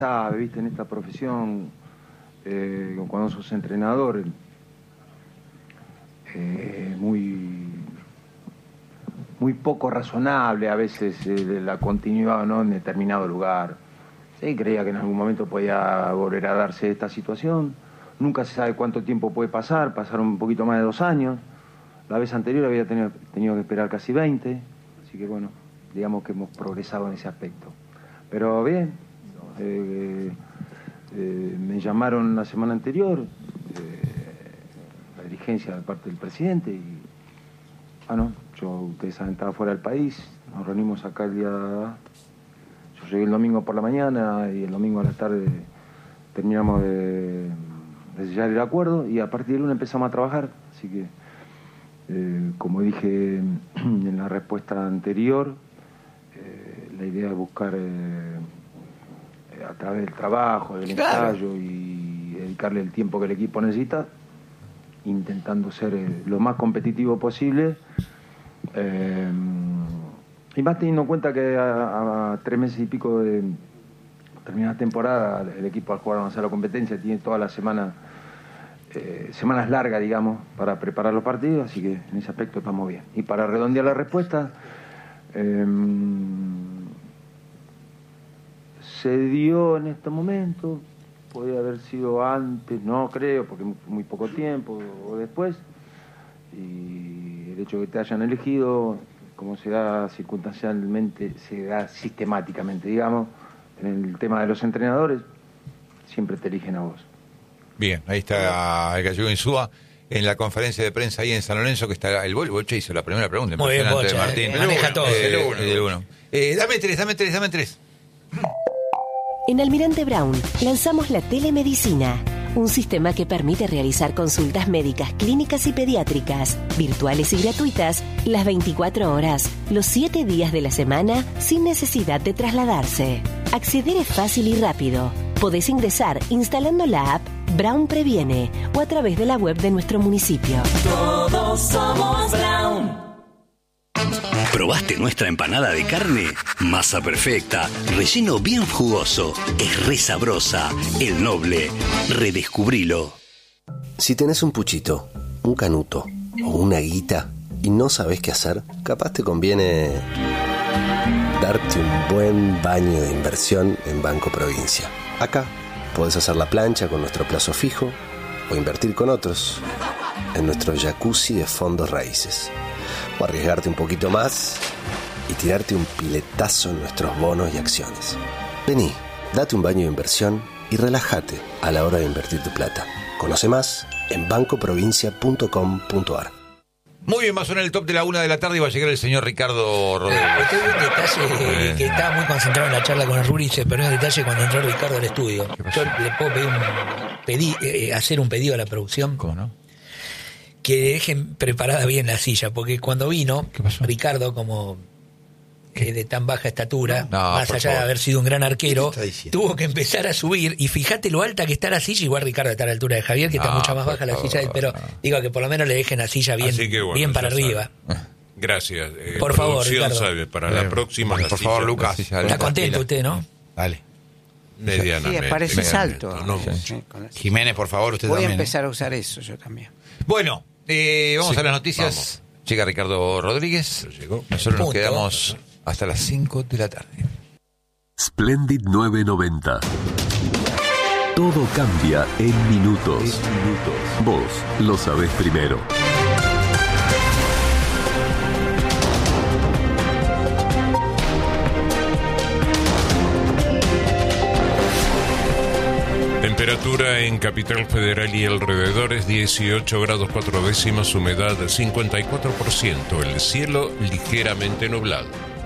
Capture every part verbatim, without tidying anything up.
Sabe, viste, en esta profesión, eh, cuando sos entrenador, eh, muy, muy poco razonable a veces eh, la continuidad, ¿no?, en determinado lugar. Sí, creía que en algún momento podía volver a darse esta situación. Nunca se sabe cuánto tiempo puede pasar, pasaron un poquito más de dos años. La vez anterior había tenido, tenido que esperar casi veinte, así que bueno, digamos que hemos progresado en ese aspecto. Pero bien, eh, eh, me llamaron la semana anterior, eh, la dirigencia de parte del presidente, y bueno, yo, ustedes saben, estaba fuera del país, nos reunimos acá el día... Yo llegué el domingo por la mañana y el domingo a la tarde terminamos de, de sellar el acuerdo y a partir del lunes empezamos a trabajar, así que... Eh, como dije en la respuesta anterior, eh, la idea es buscar eh, a través del trabajo, del claro. ensayo y dedicarle el tiempo que el equipo necesita, intentando ser eh, lo más competitivo posible, eh, y más teniendo en cuenta que a, a tres meses y pico de terminar la temporada el equipo al jugar avanzar la competencia tiene toda la semana Eh, semanas largas, digamos, para preparar los partidos, así que en ese aspecto estamos bien. Y para redondear la respuesta, eh, se dio en este momento, podría haber sido antes, no creo, porque muy, muy poco tiempo, o después, y el hecho de que te hayan elegido, como se da circunstancialmente, se da sistemáticamente, digamos, en el tema de los entrenadores, siempre te eligen a vos. Bien, ahí está el gallego Insúa en la conferencia de prensa ahí en San Lorenzo, que está el Boche hizo la primera pregunta. Muy bien, Boche, de Martín. Eh, maneja todo. Eh, el uno. El uno. Eh, dame tres, dame tres, dame tres. En Almirante Brown lanzamos la telemedicina, un sistema que permite realizar consultas médicas, clínicas y pediátricas, virtuales y gratuitas, las veinticuatro horas, los siete días de la semana, sin necesidad de trasladarse. Acceder es fácil y rápido. Podés ingresar instalando la app Brown Previene o a través de la web de nuestro municipio. Todos somos Brown. ¿Probaste nuestra empanada de carne? Masa perfecta, relleno bien jugoso, es re sabrosa, el Noble, redescubrilo. Si tenés un puchito, un canuto o una guita y no sabés qué hacer, capaz te conviene darte un buen baño de inversión en Banco Provincia. Acá podés hacer la plancha con nuestro plazo fijo o invertir con otros en nuestro jacuzzi de fondos raíces. O arriesgarte un poquito más y tirarte un piletazo en nuestros bonos y acciones. Vení, date un baño de inversión y relájate a la hora de invertir tu plata. Conoce más en banco provincia punto com punto a r. Muy bien, va a sonar el top de la una de la tarde y va a llegar el señor Ricardo Rodríguez. Usted vio un detalle eh. que estaba muy concentrado en la charla con el Ruri, se perdió un detalle cuando entró Ricardo al estudio. Yo le puedo pedir un, pedí, eh, hacer un pedido a la producción. ¿Cómo no? Que dejen preparada bien la silla, porque cuando vino Ricardo, como eh, de tan baja estatura, no, más allá favor. de haber sido un gran arquero, tuvo que empezar a subir, y fíjate lo alta que está la silla. Igual Ricardo está a la altura de Javier, que no, está mucho más baja favor, la silla, pero no. digo que por lo menos le dejen la silla bien, bueno, bien para arriba. Sabe. Gracias. Eh, por favor, Ricardo. Sabe, para la próxima. Bueno, por favor, Lucas. Está contento usted, ¿no? Dale. Medianamente. Sí, parece salto. No sí, mucho. Sí, Jiménez, por favor, usted Voy también. Voy a empezar ¿eh? a usar eso yo también. Bueno, eh, vamos sí, a las noticias. Vamos. Llega Ricardo Rodríguez. Llegó. Nosotros nos quedamos hasta las cinco de la tarde. Splendid nueve noventa. Todo cambia en minutos. minutos. Vos lo sabés primero. Temperatura en Capital Federal y alrededores dieciocho grados cuatro décimas, humedad cincuenta y cuatro por ciento, el cielo ligeramente nublado.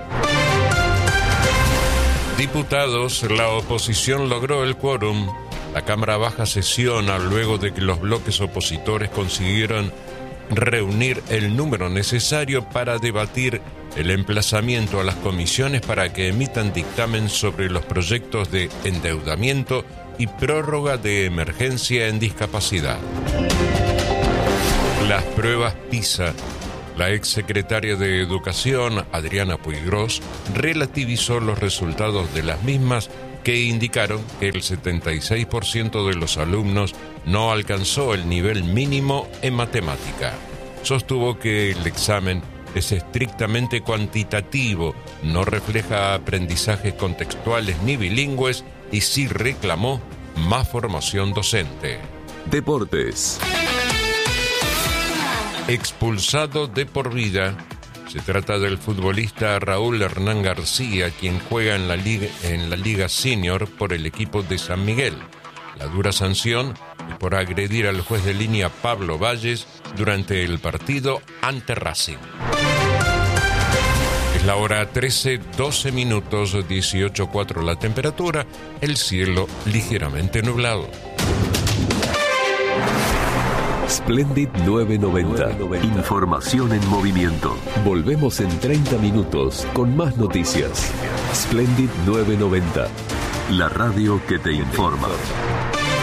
Diputados, la oposición logró el quórum. La Cámara Baja sesiona luego de que los bloques opositores consiguieron reunir el número necesario para debatir el emplazamiento a las comisiones para que emitan dictamen sobre los proyectos de endeudamiento y prórroga de emergencia en discapacidad. Las pruebas PISA. La exsecretaria de Educación, Adriana Puigros, relativizó los resultados de las mismas que indicaron que el setenta y seis por ciento de los alumnos no alcanzó el nivel mínimo en matemática. Sostuvo que el examen es estrictamente cuantitativo, no refleja aprendizajes contextuales ni bilingües y sí reclamó más formación docente. Deportes. Expulsado de por vida. Se trata del futbolista Raúl Hernán García, quien juega en la Liga, en la Liga Senior por el equipo de San Miguel. La dura sanción es por agredir al juez de línea Pablo Valles durante el partido ante Racing. Es la hora trece, doce minutos, dieciocho cuatro la temperatura, el cielo ligeramente nublado. Splendid novecientos noventa. Información en movimiento. Volvemos en treinta minutos con más noticias. Splendid novecientos noventa. La radio que te informa.